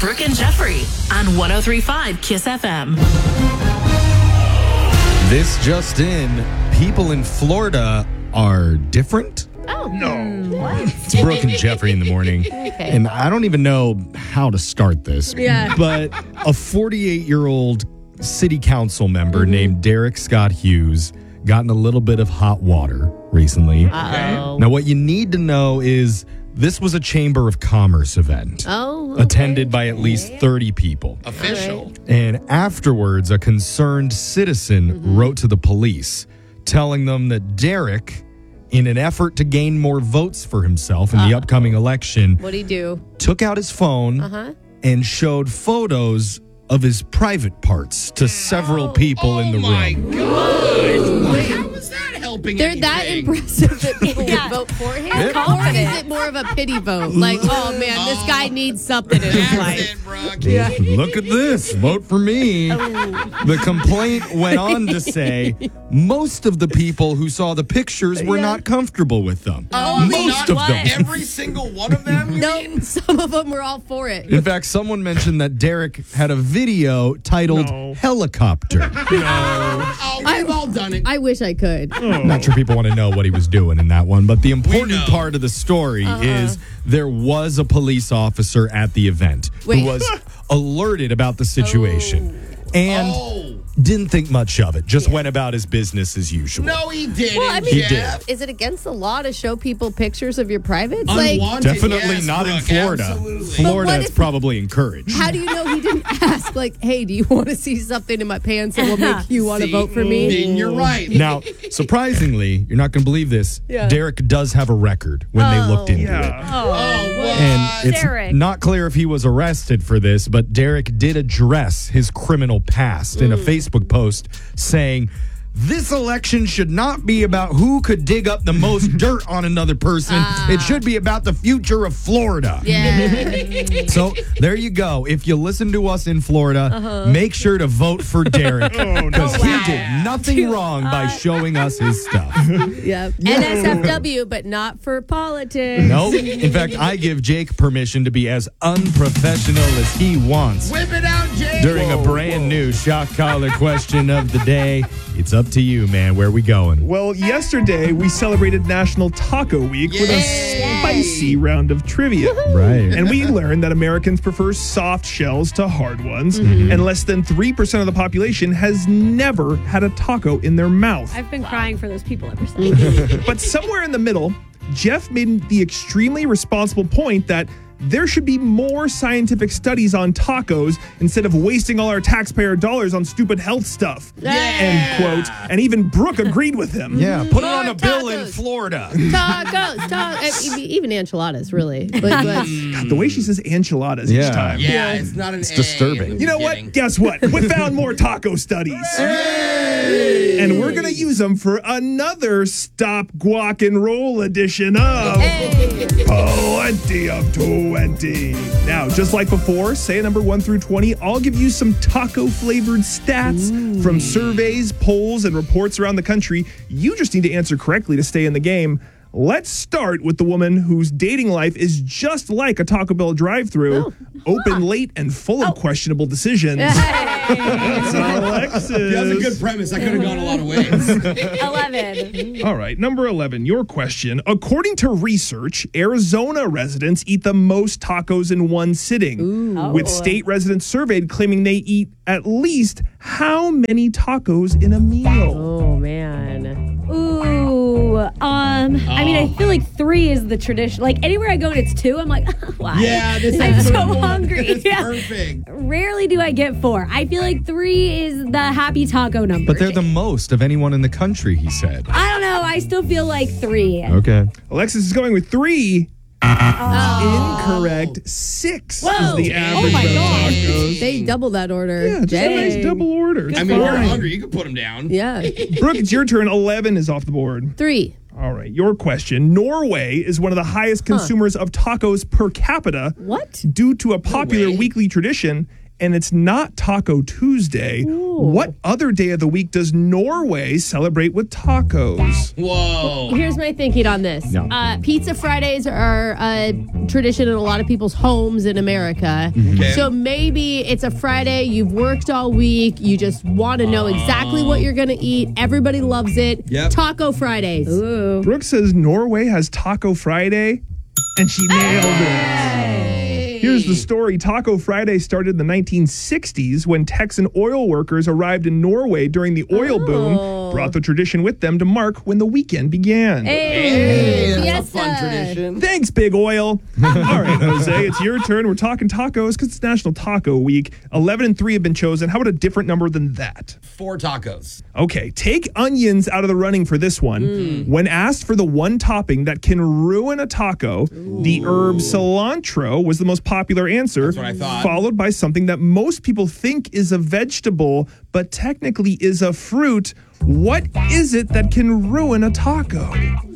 Brooke and Jeffrey on 103.5 Kiss FM. This just in, people in Florida are different. Oh. No. It's Brooke and Jeffrey in the morning. Okay. And I don't even know how to start this. Yeah. But a 48-year-old city council member named Derek Scott Hughes got in a little bit of hot water recently. Uh-oh. Now, what you need to know is this was a Chamber of Commerce event. Oh, okay. Attended by at least 30 people. Official. And afterwards, a concerned citizen wrote to the police telling them that Derek, in an effort to gain more votes for himself in the upcoming election, What'd he do? took out his phone and showed photos of his private parts to several people in the room. Oh my God. How is that helping They're that anything? impressive that people would vote for him? Yep. Or is it more of a pity vote? Like, oh man, this guy needs something in his That's life. it, Brooke. Look at this. Vote for me. The complaint went on to say most of the people who saw the pictures were not comfortable with them. Most of them. Every single one of them? You No, mean? some of them were all for it. In fact, someone mentioned that Derek had a video titled Helicopter. Oh, we've all done it. I wish I could. I'm not sure people want to know what he was doing in that one, but the important know. part of the story is there was a police officer at the event Wait. who was alerted about the situation and Oh. didn't think much of it, just went about his business as usual. No, he didn't, Well, I mean, He Jeff. is it against the law to show people pictures of your privates? Unwanted, Definitely yes, not in Brooke, Florida. absolutely. Florida But what is if- probably encouraged. How do you know he didn't ask, like, hey, do you want to see something in my pants that will make you want to See? vote for me? Then you're right. Now, surprisingly, you're not going to believe this, Yeah. Derek does have a record when they looked into it. Oh, what? And it's Derek. not clear if he was arrested for this, but Derek did address his criminal past in a Facebook post saying, this election should not be about who could dig up the most dirt on another person. It should be about the future of Florida. Yeah. So there you go. If you listen to us in Florida, make sure to vote for Derek because he did nothing wrong by showing us his stuff. Yep. NSFW, but not for politics. Nope. In fact, I give Jake permission to be as unprofessional as he wants. Whip it out, Jake. During a brand new shock collar question of the day, it's up to you, man. Where we going? Well, yesterday we celebrated National Taco Week with a Yay! spicy round of trivia. Right. And we learned that Americans prefer soft shells to hard ones, and less than 3% of the population has never had a taco in their mouth. I've been crying for those people ever since. But somewhere in the middle, Jeff made the extremely responsible point that there should be more scientific studies on tacos instead of wasting all our taxpayer dollars on stupid health stuff. End quote. And even Brooke agreed with him. Yeah, put it on More a bill in tacos. Florida. Tacos. Even enchiladas, really. But God, the way she says enchiladas each Yeah. time. Yeah, it's not an It's disturbing. You know what? Guess what? We found more taco studies. And we're going to use them for another Stop Guac and Roll edition of Plenty of 20. Now, just like before, say a number 1 through 20. I'll give you some taco-flavored stats from surveys, polls, and reports around the country. You just need to answer correctly to stay in the game. Let's start with the woman whose dating life is just like a Taco Bell drive-thru, open late and full of questionable decisions. It's Alexis. That was a good premise. I could have gone a lot of ways. 11. All right, number 11, your question. According to research, Arizona residents eat the most tacos in one sitting, with state residents surveyed claiming they eat at least how many tacos in a meal? oh man. Ooh. I mean, I feel like 3 is the tradition. Like, anywhere I go and it's 2, I'm like, wow. Yeah, this is I'm so perfect. hungry. It's Yeah. perfect. Rarely do I get 4. I feel like 3 is the happy taco number. But they're the most of anyone in the country, he said. I don't know. I still feel like 3. Okay. Alexis is going with 3. Incorrect. 6 Whoa. is the average my of God. tacos. They double that order. Yeah, just a nice Dang. double order. I mean, we're hungry. You can put them down. Yeah. Brooke, it's your turn. 11 is off the board. 3. All right, your question. Norway is one of the highest consumers of tacos per capita What? due to a popular way. weekly tradition. and it's not Taco Tuesday. What other day of the week does Norway celebrate with tacos? Whoa. Here's my thinking on this. Pizza Fridays are a tradition in a lot of people's homes in America. Okay. So maybe it's a Friday, you've worked all week, you just want to know exactly what you're going to eat. Everybody loves it. Yep. Taco Fridays. Ooh. Brooke says Norway has Taco Friday, and she nailed it. Here's the story. Taco Friday started in the 1960s when Texan oil workers arrived in Norway during the oil boom, brought the tradition with them to mark when the weekend began. Hey, that's a fun Fiesta. tradition. Thanks, Big Oil. All right, Jose, it's your turn. We're talking tacos because it's National Taco Week. 11 and 3 have been chosen. How about a different number than that? 4 tacos. Okay, take onions out of the running for this one. When asked for the one topping that can ruin a taco, the herb cilantro was the most popular answer. That's what I thought. Followed by something that most people think is a vegetable, but technically is a fruit. What is it that can ruin a taco?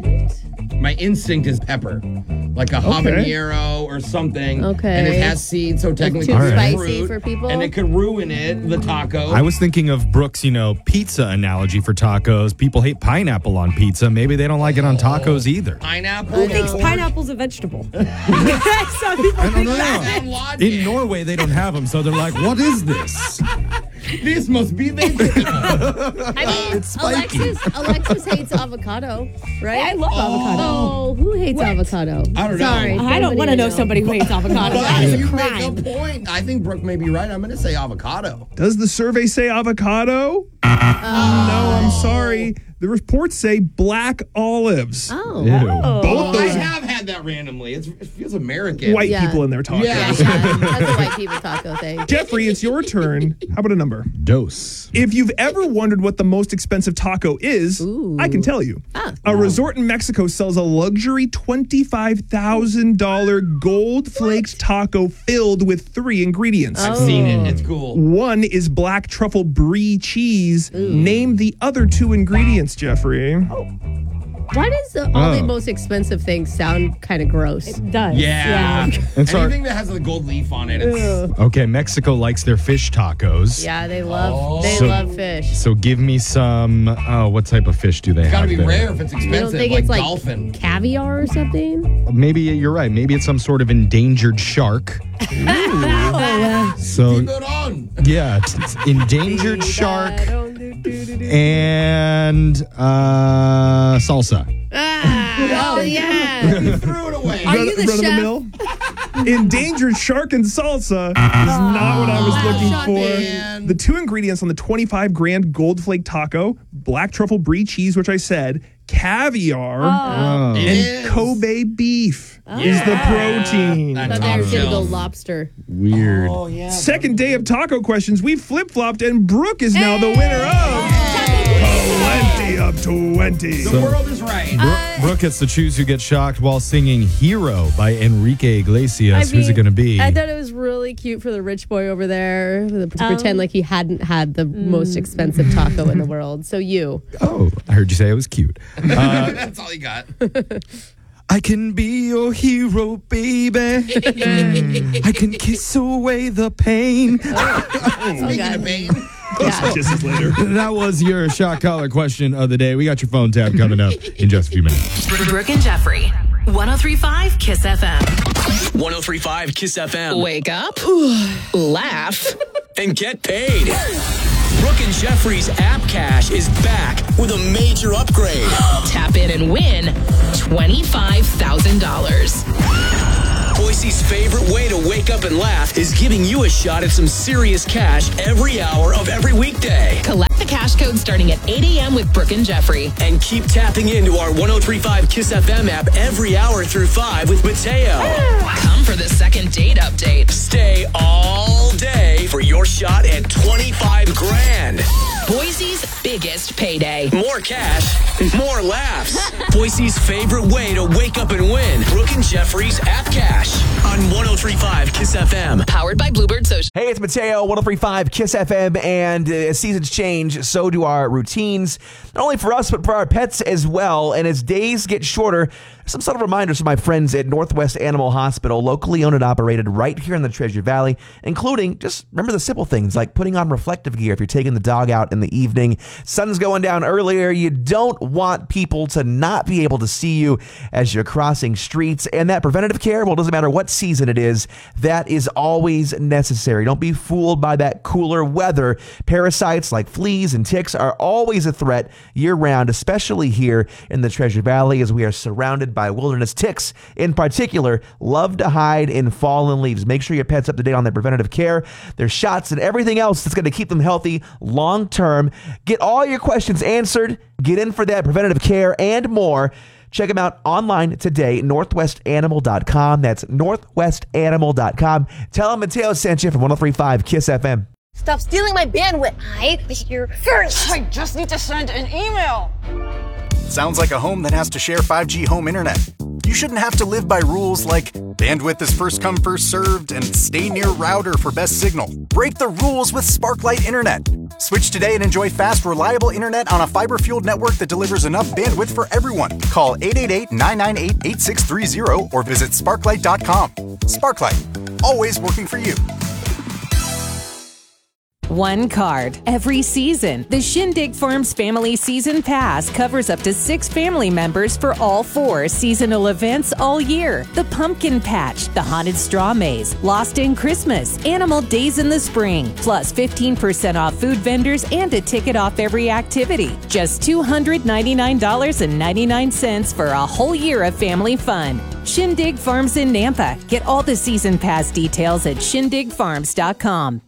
My instinct is pepper, like a habanero or something. Okay. And it has seeds, so technically too it's spicy fruit, for people? and it could ruin it. The taco. I was thinking of Brooke's, pizza analogy for tacos. People hate pineapple on pizza. Maybe they don't like it on tacos either. pineapple. Who thinks pineapple's a vegetable? Some people I don't think know. that. Logic. In Norway, they don't have them, so they're like, what is this? This must be vegetable. I mean, Alexis hates avocado, right? I love avocado. Oh, who hates avocado? I don't know. Sorry, I don't want to know somebody who hates avocado. But That is a you crime. make a point. I think Brooke may be right. I'm going to say avocado. Does the survey say avocado? No, I'm sorry. The reports say black olives. Oh. Ew. Both I those have had that randomly. It feels American. white Yeah. people in their tacos. Yeah. That's a white people taco thing. Jeffrey, it's your turn. How about a number? Dose. If you've ever wondered what the most expensive taco is, I can tell you. A resort in Mexico sells a luxury $25,000 gold-flaked taco filled with 3 ingredients. I've seen it. It's cool. One is black truffle brie cheese. Name the other 2 ingredients, Jeffrey. Why does all the most expensive things sound kind of gross? It does. Yeah. And so- Anything that has a gold leaf on it. It's, Okay, Mexico likes their fish tacos. Yeah, they love So- love fish. So give me some, what type of fish do they it's got have to be there? rare if it's You don't expensive, think like it's like dolphin. caviar or something? Maybe you're right. Maybe it's some sort of endangered shark. So, Keep it on. yeah, it's endangered shark and salsa. Oh yeah. You threw it away. Are you the Run of chef? mill? Endangered shark and salsa is not what I was looking shot for. man. The 2 ingredients on the 25 grand gold flake taco, black truffle brie cheese, which I said, caviar, It and is. Kobe beef is the protein. That Thought top they were gonna go shelf. lobster. Weird. Oh, yeah. Second day of taco questions, we flip-flopped, and Brooke is now the winner of Plenty of 20. The world is right. Brooke gets to choose who gets shocked while singing Hero by Enrique Iglesias. Who's it going to be? I thought it was really cute for the rich boy over there to pretend like he hadn't had the most expensive taco in the world. So you. Oh, I heard you say it was cute. That's all you got. I can be your hero, baby. I can kiss away the pain. Speaking of pain. Yeah. Kisses later. That was your shock collar question of the day. We got your phone tab coming up in just a few minutes. Brooke and Jeffrey. 1035 Kiss FM. 1035 Kiss FM. Wake up, laugh, And get paid. Brooke and Jeffrey's App Cash is back with a major upgrade. tap in and win $25,000. Boise's favorite way to wake up and laugh is giving you a shot at some serious cash every hour of every weekday. Collect the cash code starting at 8 a.m. with Brooke and Jeffrey. And keep tapping into our 1035 Kiss FM app every hour through 5 with Mateo. Come for the second date update. Stay all day for your shot at 25 grand. Boise's biggest payday. More cash more laughs. Boise's favorite way to wake up and win. Brooke and Jeffrey's App Cash on 103.5 Kiss FM. Powered by Bluebird Social. Hey, it's Mateo, 103.5 Kiss FM, and as seasons change, so do our routines. Not only for us, but for our pets as well. And as days get shorter, some subtle reminders from my friends at Northwest Animal Hospital, locally owned and operated right here in the Treasure Valley, including just remember the simple things like putting on reflective gear if you're taking the dog out in the evening. Sun's going down earlier. You don't want people to not be able to see you as you're crossing streets. And that preventative care, well, it doesn't matter what season it is, that is always necessary. Don't be fooled by that cooler weather. Parasites like fleas and ticks are always a threat year-round, especially here in the Treasure Valley as we are surrounded by wilderness. Ticks, in particular, love to hide in fallen leaves. Make sure your pet's up to date on their preventative care, their shots, and everything else that's going to keep them healthy long-term. Get all your questions answered. Get in for that preventative care and more. Check them out online today, northwestanimal.com. That's northwestanimal.com. Tell them Mateo sent you from 103.5 Kiss FM. Stop stealing my bandwidth. I was here first. I just need to send an email. Sounds like a home that has to share 5G home internet. You shouldn't have to live by rules like bandwidth is first come, first served, and stay near router for best signal. Break the rules with Sparklight Internet. Switch today and enjoy fast, reliable internet on a fiber-fueled network that delivers enough bandwidth for everyone. Call 888-998-8630 or visit sparklight.com. Sparklight, always working for you. One card every season. The Shindig Farms Family Season Pass covers up to 6 family members for all 4 seasonal events all year. The Pumpkin Patch, the Haunted Straw Maze, Lost in Christmas, Animal Days in the Spring, plus 15% off food vendors and a ticket off every activity. Just $299.99 for a whole year of family fun. Shindig Farms in Nampa. Get all the season pass details at shindigfarms.com.